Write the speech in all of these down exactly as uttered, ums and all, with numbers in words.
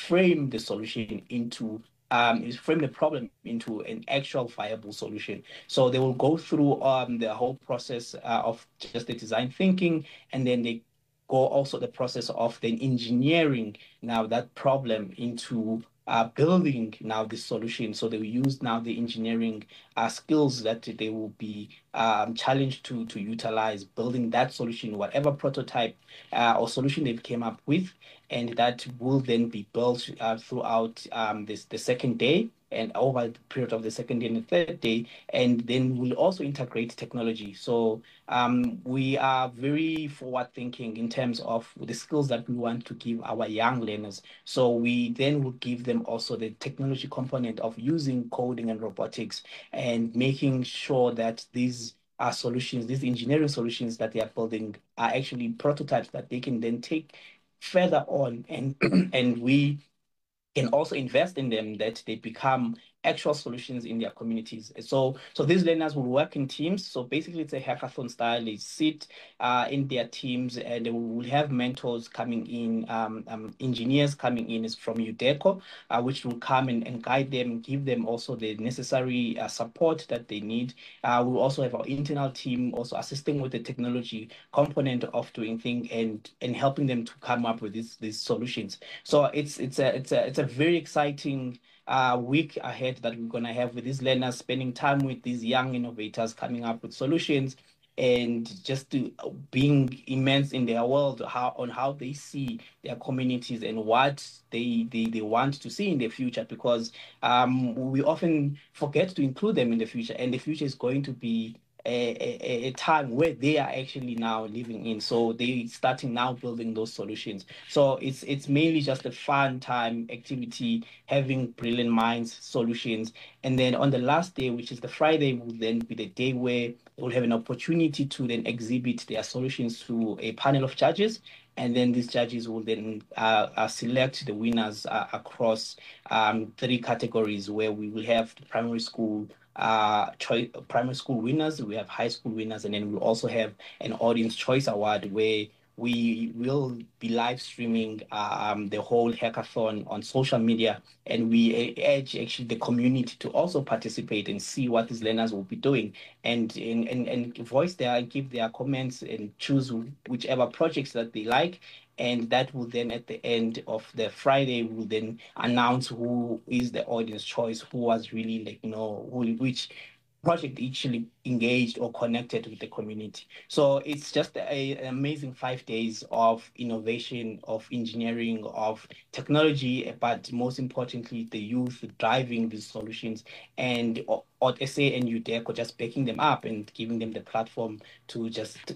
frame the solution into um, is frame the problem into an actual viable solution. So they will go through um, the whole process uh, of just the design thinking, and then they go also the process of then engineering now that problem into uh, building now the solution. So they will use now the engineering uh, skills that they will be um, challenged to to utilize, building that solution, whatever prototype uh, or solution they came up with, and that will then be built uh, throughout um, this the second day and over the period of the second day and the third day, and then we'll also integrate technology. So um, we are very forward thinking in terms of the skills that we want to give our young learners. So we then will give them also the technology component of using coding and robotics and making sure that these are solutions, these engineering solutions that they are building are actually prototypes that they can then take further on, and and we can also invest in them that they become actual solutions in their communities. So, so these learners will work in teams. So basically, it's a hackathon style. They sit uh, in their teams, and they will have mentors coming in, um, um, engineers coming in is from UDECO, uh, which will come and, and guide them, give them also the necessary uh, support that they need. Uh, we'll also have our internal team also assisting with the technology component of doing things and and helping them to come up with these these solutions. So it's it's a it's a it's a very exciting uh, week ahead that we're gonna have with these learners, spending time with these young innovators, coming up with solutions, and just to being immense in their world, how on how they see their communities and what they they, they want to see in the future. Because um, we often forget to include them in the future, and the future is going to be a, a, a time where they are actually now living in. So they starting now building those solutions. So it's it's mainly just a fun time activity, having brilliant minds, solutions. And then on the last day, which is the Friday, will then be the day where they will have an opportunity to then exhibit their solutions to a panel of judges. And then these judges will then uh, uh, select the winners uh, across um, three categories, where we will have the primary school uh choice primary school winners, we have high school winners, and then we'll also have an audience choice award where we will be live streaming um, the whole hackathon on social media, and we urge actually the community to also participate and see what these learners will be doing, and and and, and voice their give their comments and choose whichever projects that they like. And that will then, at the end of the Friday, will then announce who is the audience choice, who was really, like, you know, who, which project actually engaged or connected with the community. So it's just a, an amazing five days of innovation, of engineering, of technology, but most importantly, the youth driving these solutions, and O- OTSE and UDECO just backing them up and giving them the platform to just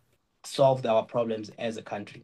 solve our problems as a country.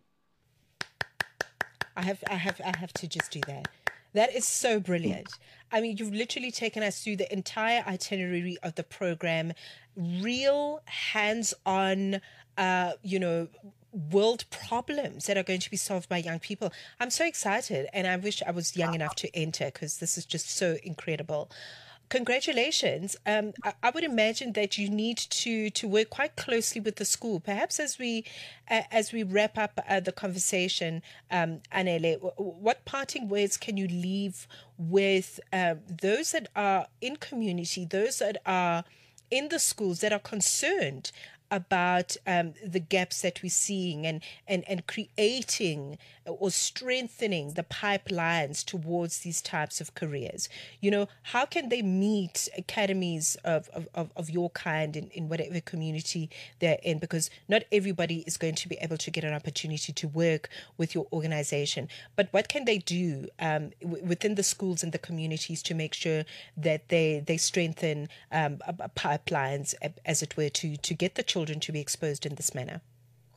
I have I have I have to just do that. That is so brilliant. I mean, you've literally taken us through the entire itinerary of the program, real hands-on, uh, you know, world problems that are going to be solved by young people. I'm so excited, and I wish I was young enough to enter because this is just so incredible. Congratulations. Um, I, I would imagine that you need to to work quite closely with the school. Perhaps as we uh, as we wrap up uh, the conversation, um, Anele, what parting words can you leave with um, those that are in community, those that are in the schools that are concerned about um, the gaps that we're seeing, and, and, and creating or strengthening the pipelines towards these types of careers? You know, how can they meet academies of, of, of, of your kind in, in whatever community they're in? Because not everybody is going to be able to get an opportunity to work with your organization. But what can they do um, w- within the schools and the communities to make sure that they, they strengthen um, pipelines, as it were, to, to get the children to be exposed in this manner?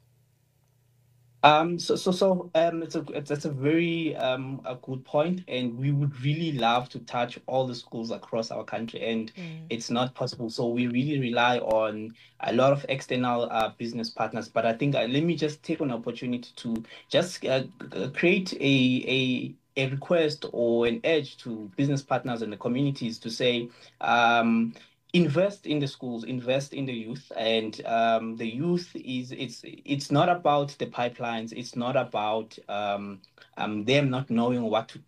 Um, so, so, so, um, it's a, it's, it's a very, um, a good point, and we would really love to touch all the schools across our country, and Mm. it's not possible. So we really rely on a lot of external, uh, business partners. But I think uh, let me just take an opportunity to just uh, g- create a, a, a request or an urge to business partners and the communities to say, um, invest in the schools, invest in the youth. And um, the youth is it's it's not about the pipelines, it's not about um, um, them not knowing what to